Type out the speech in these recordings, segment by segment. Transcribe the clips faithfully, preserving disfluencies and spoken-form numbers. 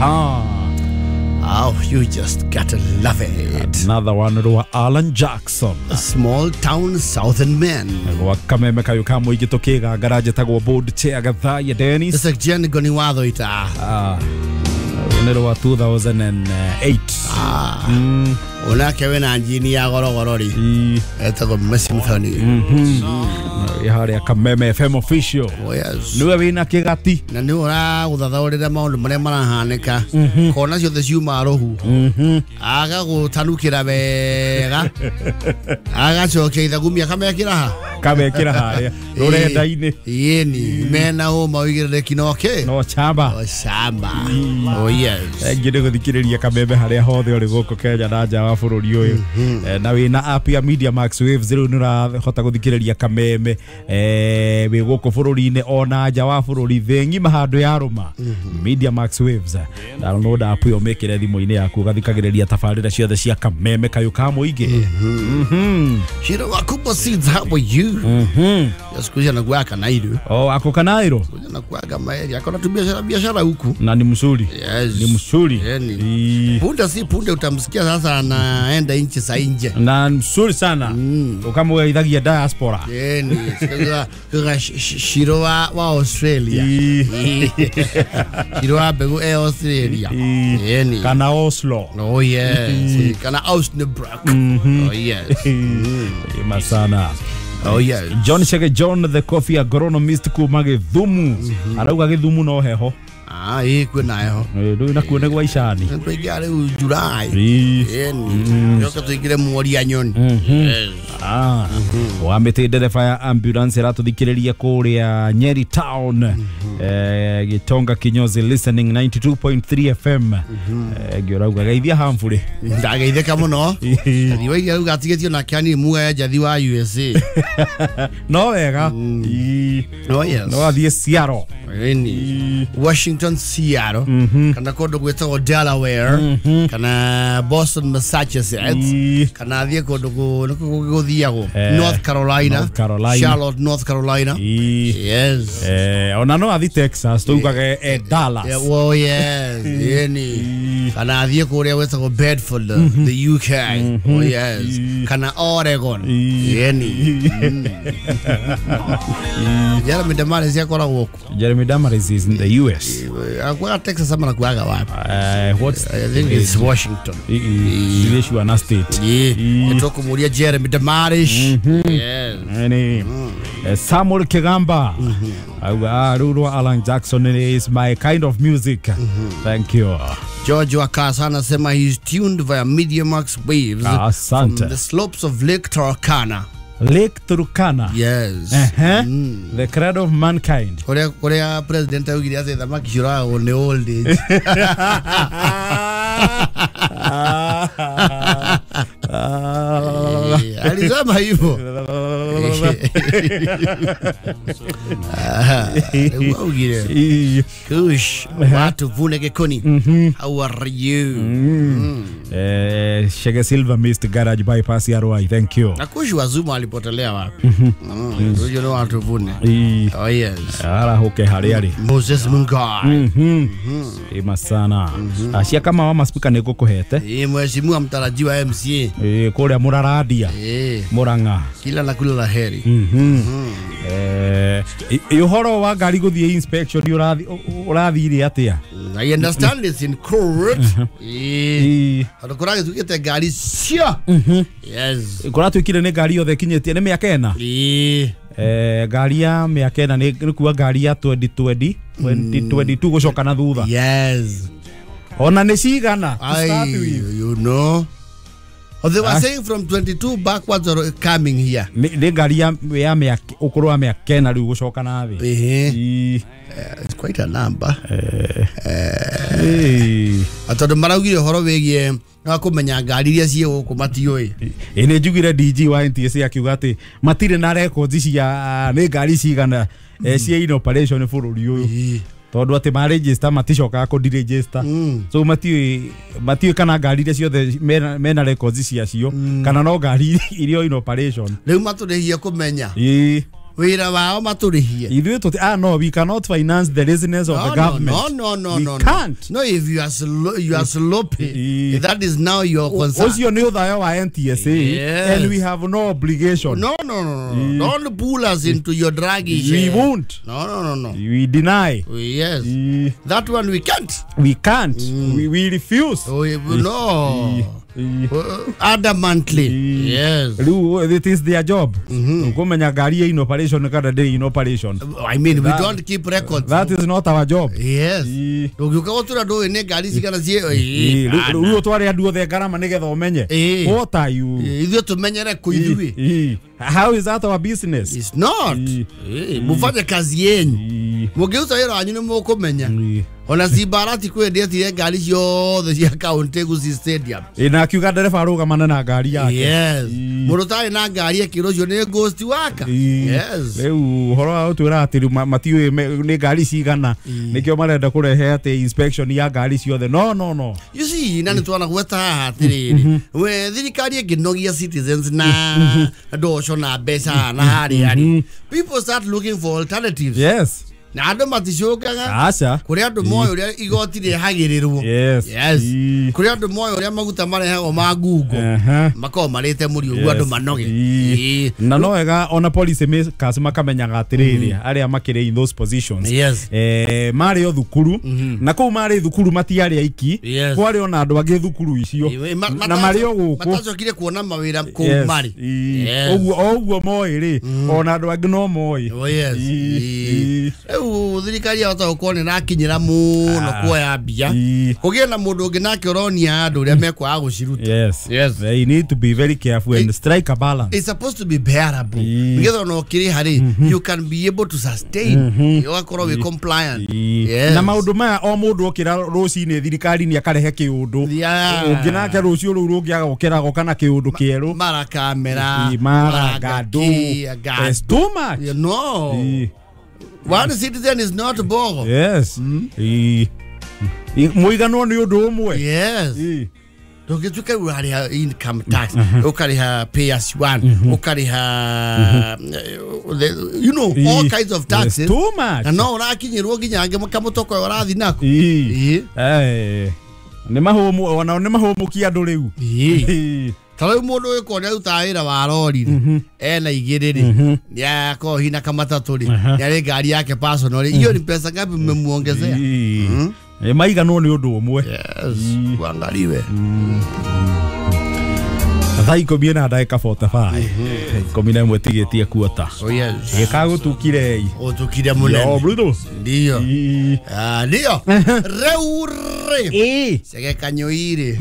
Aha. Oh, you just gotta love it. Another one to Alan Jackson. A small town southern man. Wa kameme kayo kamo igitokega garaje tagwo board chair gatha ya Dennis. It's a Jen goni watho ita. Ah. Nero wa two thousand eight. Ah. Mm. Una kewe na njini ya goro gorori. Eta go Messi Mthoni. Mhm. Ya hare kameme F M official. Oh yes. Niwe wina kigati. Na ni ora guthathaurira maundu maria marahanika. Kona cio the ciuma rohu. Mhm. Aga gutanukira wega. Aga coke ithagumia kamekira ha. Kamekira ha. Rurenda-ini. Yeni mena o mawigire kinoke. No chamba. O chamba. Oh yes. Ngire guthikiriria kameme haria hothe uri guku Kenya na nja wa bururi uyu. Na wina app ya Media Max Waves riu nura hota guthikiriria kameme eh we guku bururi-ini ona nja wa bururi thengi mahando ya ruma. Media Max Waves. Download app yo mekire thimu-ini yaku gathikagiriria tabarira ciothe cia kameme kayo ka muingi. Mhm. Shiro wakupa seeds, how are you? Mhm. Yasikuja na kuaka Nairobi. Oh, ako Kanairo. Kuja na kuaka maeri. Akona tu biashara biashara huku. Na ni mzuri. Yes. Ni mzuri. Yani. Punde si punde utamsikia sasa anaenda nchi za nje. Na mzuri sana. Mm. Ukamwe idhagia diaspora. Yani. Kaka Shiro wa wa Australia. Shiro wa begu e Australia. Yani. Kana Oslo. Oh yes. Kana Osnabrück. Oh yes. Masana. Oh yeah. John Shege John the coffee agronomist kuma Githumu. Arauga Githumu no heho. Ah, eh kwena heho. Eh ndu na kuone gwa icani. Twigare u July. Eh. Yoka twigire mwori ya nyoni. Ah. Wamete ndereba ya ambulance iratuthikiriria kuria Nyeri town. Eh Gitonga Kinyozi listening ninety-two point three F M. Eh giorauga geithia hamfuri. Ndageitheka muno. Ni waiga uga tigetio na kiani muwe jathi wa U S A. No wega. Oh yes. No athie Seattle. Ini Washington Seattle. Kana kodo gwetagwo Delaware. Kana Boston Massachusetts. Kana athie kodo guthiago North Carolina. North Carolina. Charlotte, North Carolina. Yes. Eh ona no athi Texas tuugaga eh Dallas. Yeah, well yes. Ini kana athie kuria gwetagwo Bedford, the U K. Oh yes. Kana Oregon. Ini Jeremy Damaris yakora woku. Jeremy Damaris is in the U S. Akwa Texas ama nakuaga wapi? Uh, what's I think it's Washington. Ile wana state. Yeah. Etoko muria Jeremy Damaris. Yes. Any Samuel Kigamba. Ah, Ruru Alan Jackson is my kind of music. Thank you. George Wakasana sema he's tuned via Media Max Waves from the slopes of Lake Turkana. Lake Turkana. Yes. Uh-huh. Mm. The cradle of mankind. Korea Korea president ugiri ase the makishura on the old age. Alisema hivyo. Ugiri. Kush. Watu vune gekoni. How are you? Eh, Shege Silva missed garage bypass ya Rwai. Thank you. Nakushi wazuma alipotelea wapi? You know watu vune. Oh yes. Ara hoke hariari. Moses Mungai. Mhm. Ema sana. Ashia kama mama speaker niko kuhete. Eh, mheshimiwa mtarajiwa M C A. Eh, kule Muraradia. Eh. Muranga. Kila na kula la heri. Mhm. Eh, ihoro wa gari guthie inspection urathi urathire atia? I understand it's in court. Eh. Adokorage tukete gari cia. Yes. Kuratuikire ne gari yothe kinyetie ne miaka ena. Eh. Eh, gari ya miaka ena ni kuwa gari ya twenty twenty twenty twenty-two gucoka na thutha. Yes. Ona ni cigana to start with. You know. Oh, they were ah. saying from twenty-two backwards or coming here. Ni gari ya ya miaka ukuru wa miaka ena riu gucoka na thi. Eh. It's quite a number. Eh. Eh. Atodo maraugire horo wegie na kumenya ngari iria cie guku matioi. Ene njugire D G wa N T S A akiuga ati matire na records cia ni ngari cigana cie in operation bururi uyu. Tondu ati ma register maticoka ko register. So mati mati kana ngari iria ciothe mena records cia cio kana no ngari irio in operation. Riu maturehia kumenya. Ii wira wao maturihie Ithuĩ tũti ah no we cannot finance the laziness of no, the government. No no no we no. can't. No if you are slo you are sloppy. That is now your concern. Ucio nĩ ũthayo wa N T S A yes. And we have no obligation. No no no no. Don't pull us into your draggy. We won't. No no no no. We deny. Yes. E that one we can't. We can't. Mm. We, we refuse. Oh, no. E Uh, adamantly. E yes. It is their job. Kumenya gari in operation kada day in operation. I mean, that, we don't keep records. That is not our job. Yes. Ndugiuka gutura do ene gari cigana cie. Riu tware andu othe garama nigetha umenye. What are you? Ithuĩ tumenyere ku ithuĩ. How is that our business? It's not. Mufanye kazi yenyu. Mugeuza wĩra wanyu nĩ mũkũmenya. Ona Zibarati kwendia tire ngari ciothe cia kaunti guci stadium. Ina kiuga ndereba arugamana na ngari yake. Yes. Mũndũ tarĩ na ngari ekiro cio nĩ ghost waka. Yes. Rĩu horo wa utwira ati matiwe nĩ ngari cigana nikio marenda kurehe ati inspection ya ngari ciothe. No no no. You see na nĩ twana gweta haha atirĩrĩ. We thirikari ĩngĩnogia citizens na ndoco na mbeca na harĩa. People start looking for alternatives. Yes. Na andu maticũkaga aca kuri andu moyo uria igoti rĩhagĩrĩrwo. Yes. Yes. Kuri andu moyo uria maguta marehagwo ma ngungo makao marĩte mũrio guo andu manoge. Na no wega ona policy makers makamenyaga atirĩrĩ aria makĩrĩ in those positions. Yes. Eh marĩ o thukuru na kũu marĩ thukuru matiarĩ aiki kwarĩ ona andu angĩ thukuru icio na marĩ o gũkũ matacokire kuona mawĩra kũu marĩ. Ũguo ũguo moĩ rĩ ona andu angĩ no moĩ. Oh yes. Thirikari yahota gũkorwo nĩ rakinyĩra mũno kuoya mbia kũgĩe na mũndũ ũngĩ nake ũronia andũ ũrĩa mekwaga gũciruta. Yes. Yes. They need to be very careful and strike a balance. It's supposed to be bearable. Nĩgetha ona ũkĩrĩ harĩ you can be able to sustain. Ũgakorwo wĩ compliant. Yes. Na maũndũ maya o mũndũ okĩra rũcinĩ thirikari nĩ akarehe kĩũndũ. Ũngĩ nake rũciũ rũu rũngĩ agokĩra agoka na kĩũndũ kĩerũ. Mara kamera. Mara gado. It's too much. No. One citizen is not bogo. Yes. Muigano ni undu umwe. Yes. Ndũngĩtuĩka ũrarĩha income tax, ũkarĩha pay as you earn, ũkarĩha you know all kinds of taxes. Too much. Na no ũrakinyĩrwo nginya angĩ kamũtoko ũrathi nako. Eh. Nĩ mahomu ona nĩ mahomukia andũ rĩu. Tala mũndũ wĩko nĩ arutaga wĩra wa rori ena igĩrĩ rĩ nĩakorwo hina kamatatũ rĩ nĩarĩ ngari yake personal rĩ hiyo ni pesa ngapi mmemuongezea? Maiganwo nĩ ũndũ ũmwe. Yes. Kuangaliwe. Thaa ikũmi na ndagĩka forty-five ikũmi na ĩmwe tigĩtie kuota. Oh yes. Gĩkagũtukire ũtukire mũnene. Yo bruto. Ndio. Ah ndio. Reu re. Sege kanyoire.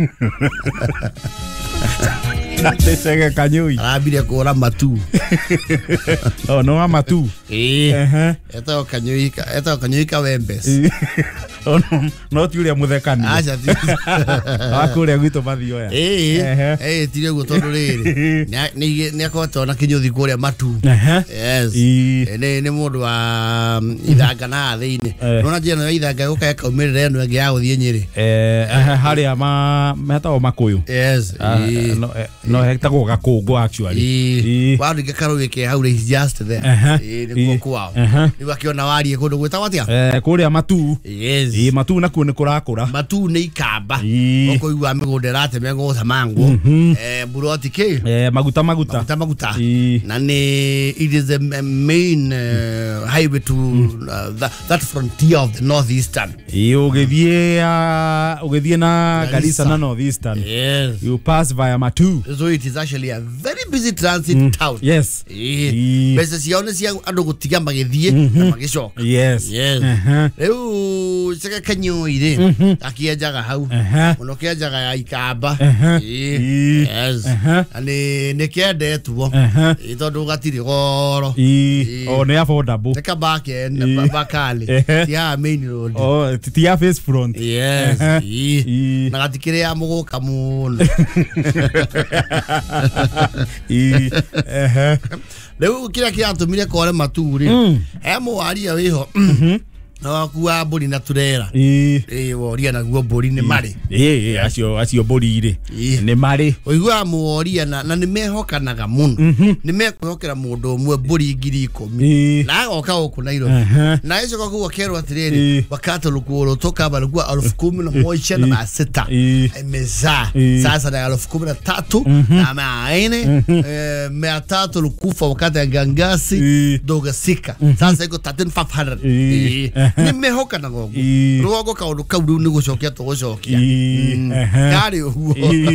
Sege kanyoi. Arabire kũra matu. Oh no matu. Eh. Eta kanyoi ka eta kanyoi ka wembes. Oh no no ti uria muthekani. Acha ti. Akuria gwitũ mathioya. Eh. Eh tire guo tondu riri. Ni ni akoto na kinyuthi kuria matu. Yes. Ni ni mundu wa ithanga na thiini. Nona jena ya ithanga guka kaumirira eno enge ya guthie Nyeri. Eh haria ma metago makuyu. Yes. No no hektago gakungu actually. Wa ndike karo gike hau is just there. Eh ni guo kwao. Ni wakiona warie kundu gwitagwo atia? Eh kuria matu. Yes. Eh matu nakuo ni kurakura. Matu ni ikamba. Oko igwa migunda rate mengo thamangu. Eh buroti ke. Eh maguta maguta. Maguta maguta. Na ni it is the main uh, highway to uh, that, that frontier of the northeastern. Eh ugithie ugithie na Garissa na northeastern. Yes. You pass via Matu. So it is actually a very busy transit mm. town. Yes. Eh bese sione cia andu gutiga magithie na magicoka. Yes. Yes. Rĩu sega kanyoi ri akienjaga hau muno kienjaga ya ikamba. Yes. Ani nikiendetwo itondu gatiri goro. Oh ne affordable. Teka back end bakali. Tia main road. Oh tia face front. Yes. Na gatikire ya muguka muno. Rĩu kira kĩratũmire kore matu ri he mũwaria wĩho no kuwa mburi na turera eh eh woria na guo mburi ni mari eh acio acio mburi ire ni mari oigwa muoria na na ni mehokanaga muno ni mekwihokera mundu umwe mburi ngiri ikumi na agoka guku Nairobi na icio kwa kuwa kero atiriri wakati lukuoro toka balikuwa elfu kumi na moja na sita imeza sasa na elfu kumi na tatu na maine mia tatu lukufa wakati ya gangasi dogasika sasa iko thirteen thousand five hundred ni mehoka na gogo rogo ka uru ka uru ni gucokia to gucokia kari uguo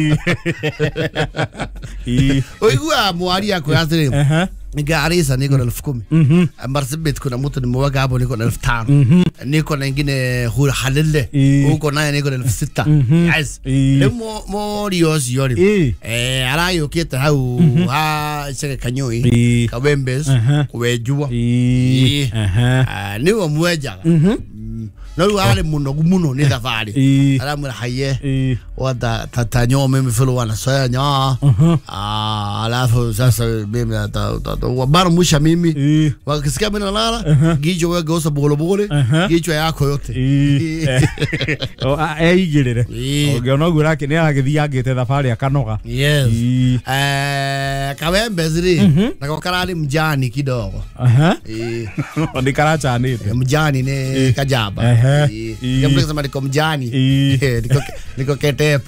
oigua mwari yako atiri Garissa niko na elfu kumi Marsabit kuna mtu ni mwaga hapo niko na elfu tano niko na ingine hula halile huko naye niko na elfu sita yes lemo morios yori eh arayo kita hau ha cheke kanyoi kabembes kuwejua eh ni wa mweja no wale muno muno ni tafari aramura haye wada tatanyo mimi fulu wana soya nya ah alafu sasa mimi wabara musha mimi wakisikia mimi nalala gijo wewe gosa bolo bolo gijo yako yote o aigirire ogiona gurake ni agithia ngite tafari akanoga yes eh kawembe ziri na kokarali mjani kidogo aha eh ndi karacha nite mjani ne kajaba Kembe sama niko mjani niko niko ketep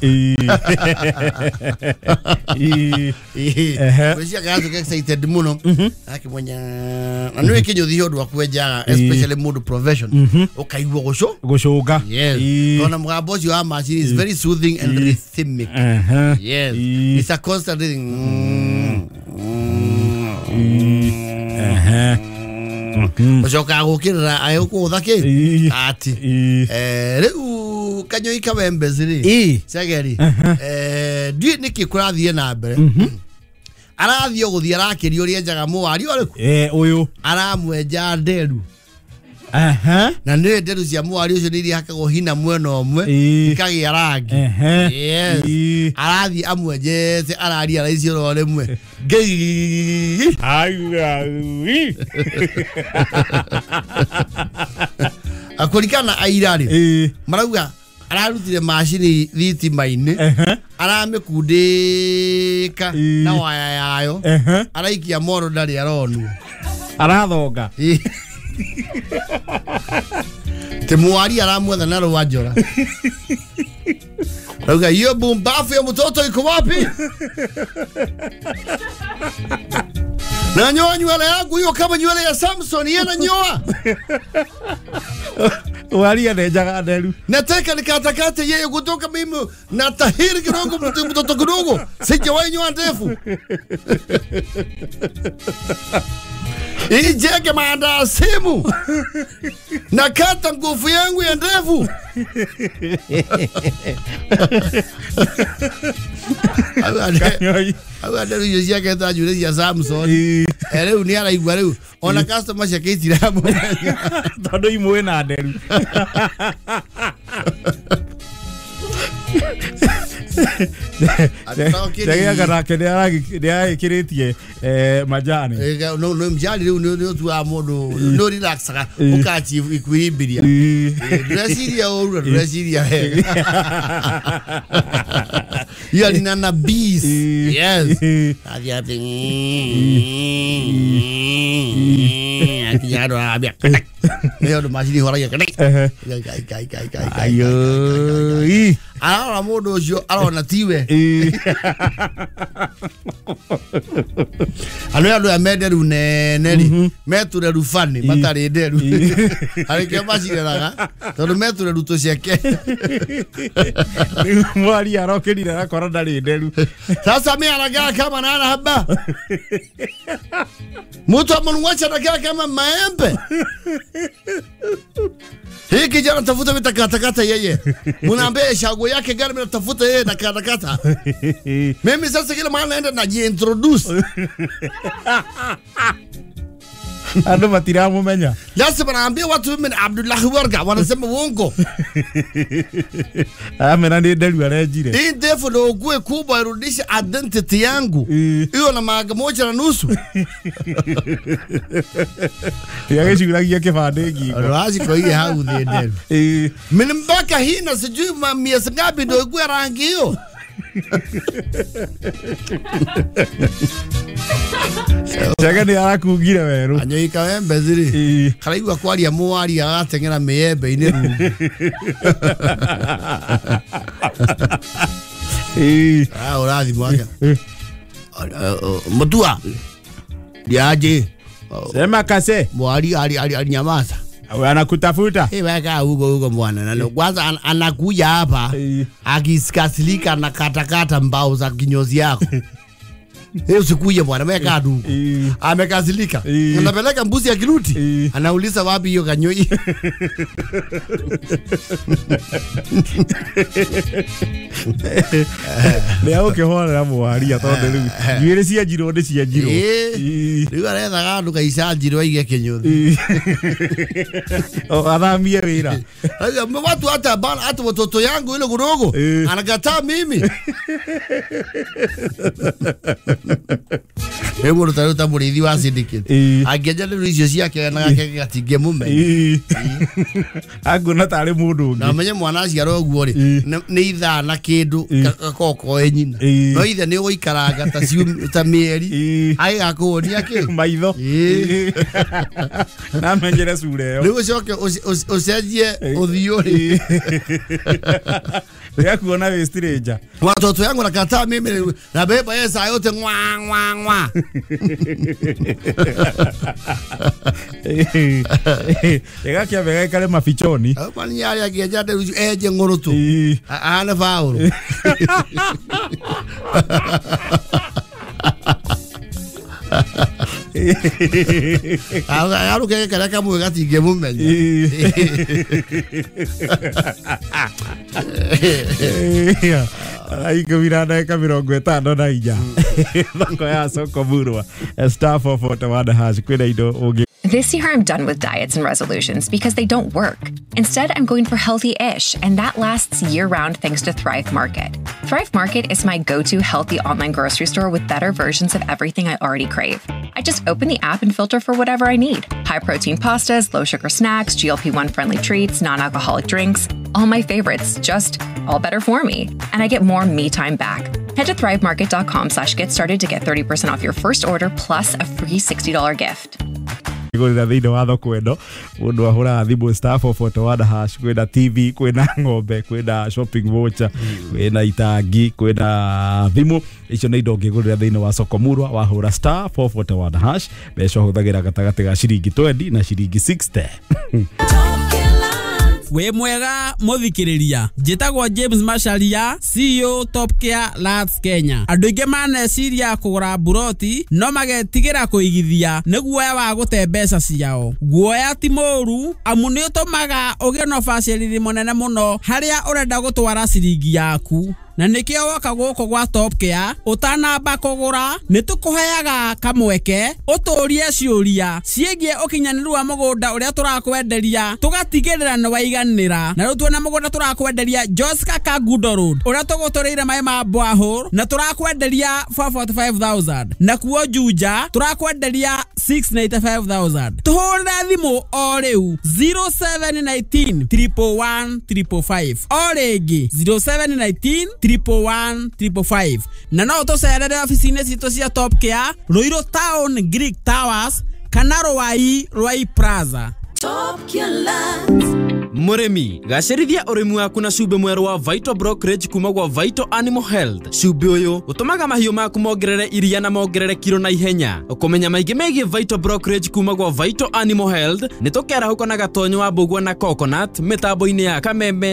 Wesia gazo ke excited muno akimwenya anu ikinyo thiyo wa kweja especially mood profession okaigwa gosho goshoga yes kona mugabo yo ama is very soothing and rhythmic yes it's a constant thing Ojoka gukira ayo ku thake ati eh riu kanyo ikawembe ziri segeri eh ndi niki kurathie na mbere arathio guthia rakiri uri enjaga muwari uriku eh uyu aramwenja nderu aha na nä nderu cia mwari ucio nä iria hakagwo hina mwena omwe ikagia rangi yes arathi amwenjete araria raici ro rimwe ngai akurikana airari marauga ararutire macini thitima-ini aramikundika na waya yayo araikia moro ndari aronu arathonga te mwari aramwetha na rwajora Rauga hiyo bumbafu ya mtoto iko wapi? Na nyoa nywele yangu hiyo kama nywele ya Samson yena nyoa. Wali anajaga nderu. Nataka nikatakate yeye kutoka mimi na tahiri kidogo mtoto kidogo. Sijawahi nyoa ndefu. Ijeke maanda simu. Nakata nguvu yangu ya ndevu. Awa nderu yozia keta jule ya Samson. Ereu ni ara igwareu. Ona customer shaketi ramo. Todo imwe na nderu. Dagia garake ni ara ni ara kiretie eh majani. Eh no no mjani ni ni tu amodo no relax ka ukachi equilibria. Brasilia oru Brasilia. You are nana beast. Yes. Adia Atiado abia. Leo do machine hora ya kadai. Kai kai kai kai. Ayo. Ara modo jo ara na tiwe. Alo alo amederu ne neri. Meture rufani matari deru. Ari ke machine raga. Todo meture ruto ciake. Mwari arokirira rakora ndari nderu. Sasa mimi anagaa kama nana haba. Mtu amunwacha anagaa kama maembe. Hii kijana tafuta vitakatakata yeye. Munaambia shago yake gari mimi tafuta yeye na katakata. Mimi sasa kila mahali naenda najiintroduce. Ando matiramumenya. Lazima naambia watu mimi ni Abdullah Warga wanasema uongo. Amena ni nderu arejire. Hii ndefu ndio ugue kubwa irudishe identity yangu. Hiyo na maga moja na nusu. Yake shugulagia kibande giko. Razi kwa hii hau the nderu. Mimi mpaka hii na sijui miezi ngapi ndio ugue rangi hiyo. Chaka ni arakugire weru. Anyo ikawembe ziri. Karaigwa kwaria muwari agatengera miyembe ine rungu. Ah, urathi mwaka. Mutua. Diaje. Sema kase. Mwari ali ali ali nyamaza. Anakutafuta. Eh, weka huko huko bwana. Na kwanza an, anakuja hapa akiskasilika na katakata mbao za kinyozi yako. Eh, usikuje bwana, weka duko. Amekazilika. Anapeleka mbuzi ya kiruti. Anauliza wapi hiyo kanyoi. Leo ke hora mwari atonde riu. Nywele cia njiro ndi cia njiro. Riu aretha gandu kaisa njiro ige kinyothi. O athamie wira. Watu hata bana hata watoto yangu ile gurogo anakataa mimi. Ego rutaruta murithi wa syndicate. Angeja riu icio ciake na gake gatinge mume. Aguna tari mundu ungi. Na menye mwana aciarwo guo ri ni itha na kindu gakoko enyina. No ithe ni guikaranga ta ciu ta mieri. Ai gakuonia ki maitho. Na menyere cure yo. Riu coke ucenjie uthio ri. Ya kuona we stranger. Watoto yangu nakataa mimi na beba yeye saa yote ngwa ngwa ngwa. Ega kia vega kale mafichoni. Mani yari agiaja de eje ngorutu. Ana faulu. Aru ke kala kamu gati gemu menye. Ai kamirana eka mirongo itano na inya. Thoko ya soko burwa. Star four four one hash kwina indo ungi. This year, I'm done with diets and resolutions because they don't work. Instead, I'm going for healthy-ish, and that lasts year-round thanks to Thrive Market. Thrive Market is my go-to healthy online grocery store with better versions of everything I already crave. I just open the app and filter for whatever I need. High-protein pastas, low-sugar snacks, G L P one friendly treats, non-alcoholic drinks. All my favorites, just all better for me. And I get more me time back. Head to thrivemarket.com slash get started to get thirty percent off your first order plus a free sixty dollars gift. Igorira thiini wa thoko eno mundu ahura thimu star four four one hash kwina T V kwina ng'ombe kwina shopping voucher kwina itangi kwina thimu icio ni indo ngigurira thiini wa soko murwa wahura star four four one hash beca huthagira gatagati ga ciringi twenty na ciringi sixty. We mwega muthikiriria njitagwo James Macharia C E O Top Care Labs Kenya. Andu ingi maneciria kugura buroti no magetigira kuigithia niguoya wa gute mbeca ciao. Guoya ti moru amu ni utumaga ugie no facility munene muno haria urenda gutwara ciringi yaku. Na nikio woka guko gwa Top Care utanamba kugura nitukuheaga kamweke uturie ciuria ciegie ukinyaniru wa mugunda uria turakwenderia tugatigirira ni waiganira na rutwe na mugunda turakwenderia Joska Kagudo Road uria tugutureire mai ma borehole na turakwenderia four hundred forty-five thousand na kuo Juja turakwenderia six hundred ninety-five thousand. Tuhurira thimu o riu zero seven one nine one one one five five five o ringi zero seven one nine triple one triple five na no tucerere ofisine citu cia Top Care Ruiru Town Greek Towers kana Rwai Rwai Plaza. Top Care Muremi gacirithia urimi waku na cumbi mweru wa Vital Brokerage kuma gwa Vital Animal Health. Cumbi uyu utumaga mahiu maku mongerere iria na mongerere kilo na ihenya. Ukumenya maingi megie Vital Brokerage kuma gwa Vital Animal Health ni tukera huko na gatonyo wa mbugua na coconut mitambo-ini ya Kameme